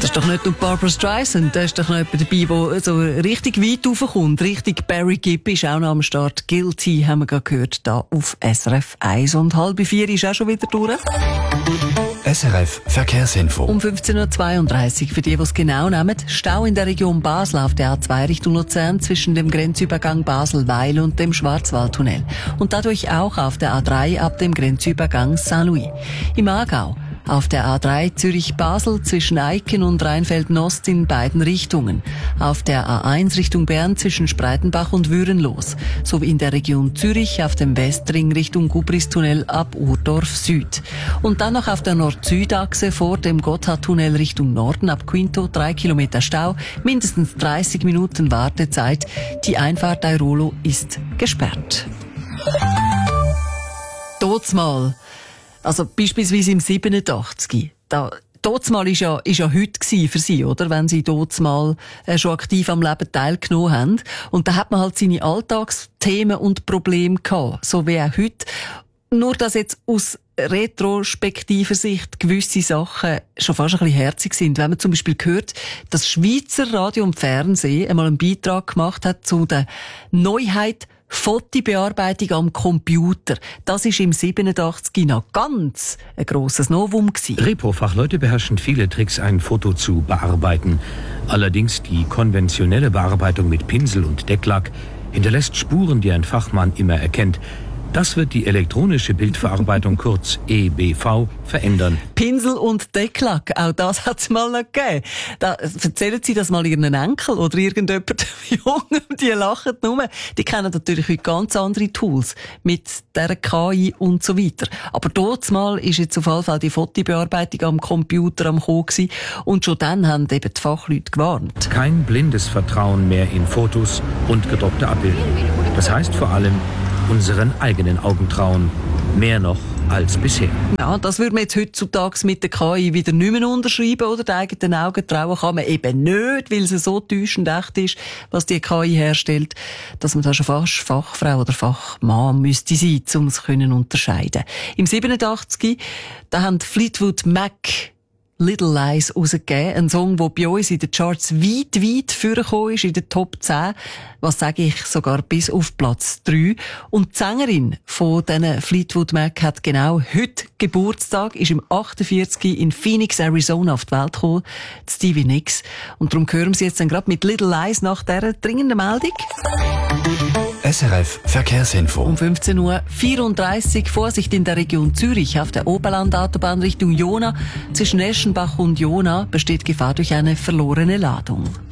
ist doch nicht nur Barbra Streisand, da ist doch noch jemand dabei, der so richtig weit raufkommt. Richtig Barry Gibb ist auch noch am Start. Guilty haben wir gerade gehört, da auf SRF 1. Und 3:30 ist auch schon wieder durch. SRF Verkehrsinfo. Um 15.32 Uhr, für die es genau nehmen, Stau in der Region Basel auf der A2 Richtung Luzern zwischen dem Grenzübergang Basel-Weil und dem Schwarzwaldtunnel. Und dadurch auch auf der A3 ab dem Grenzübergang Saint-Louis. Im Aargau auf der A3 Zürich-Basel zwischen Eiken und Rheinfelden-Ost in beiden Richtungen. Auf der A1 Richtung Bern zwischen Spreitenbach und Würenlos. Sowie in der Region Zürich auf dem Westring Richtung Gubristunnel ab Urdorf Süd. Und dann noch auf der Nord-Süd-Achse vor dem Gotthardtunnel Richtung Norden ab Quinto 3 Kilometer Stau, mindestens 30 Minuten Wartezeit. Die Einfahrt Airolo ist gesperrt. Totsmal. Also beispielsweise im 87. Totsmal ist ja heute für sie, oder? Wenn sie totsmal schon aktiv am Leben teilgenommen haben. Und da hat man halt seine Alltagsthemen und Probleme gehabt. So wie auch heute. Nur, dass jetzt aus retrospektiver Sicht gewisse Sachen schon fast ein bisschen herzig sind. Wenn man zum Beispiel hört, dass Schweizer Radio und Fernsehen einmal einen Beitrag gemacht hat zu der Neuheit Fotobearbeitung am Computer. Das ist im 87 noch ganz ein grosses Novum gewesen. Repro-Fachleute beherrschen viele Tricks, ein Foto zu bearbeiten. Allerdings die konventionelle Bearbeitung mit Pinsel und Decklack hinterlässt Spuren, die ein Fachmann immer erkennt. Das wird die elektronische Bildverarbeitung, kurz EBV, verändern. Pinsel und Decklack, auch das hat es mal noch gegeben. Erzählen Sie das mal Ihren Enkel oder irgendjemand jung, die lachen nur. Die kennen natürlich heute ganz andere Tools mit der KI und so weiter. Aber dort mal ist jetzt auf jeden Fall die Fotobearbeitung am Computer am Kommen gewesen. Und schon dann haben eben die Fachleute gewarnt. Kein blindes Vertrauen mehr in Fotos und gedruckte Abbildungen. Das heißt vor allem, unseren eigenen Augen trauen. Mehr noch als bisher. Ja, das würde man jetzt heutzutage mit der KI wieder nicht mehr unterschreiben, oder? Den eigenen Augen trauen kann man eben nicht, weil es so täuschend echt ist, was die KI herstellt, dass man da schon fast Fachfrau oder Fachmann müsste sein, um es unterscheiden. Im 87, da haben Fleetwood Mac Little Lies rausgegeben. Ein Song, der bei uns in den Charts weit vorgekommen ist, in den Top 10. Was sage ich, sogar bis auf Platz 3. Und die Sängerin von diesen Fleetwood Mac hat genau heute Geburtstag, ist im 48 in Phoenix, Arizona auf die Welt gekommen, Stevie Nicks. Und darum hören Sie jetzt dann gerade mit Little Lies nach dieser dringenden Meldung. SRF Verkehrsinfo. Um 15.34 Uhr Vorsicht in der Region Zürich auf der Oberland-Autobahn Richtung Jona. Zwischen Eschenbach und Jona besteht Gefahr durch eine verlorene Ladung.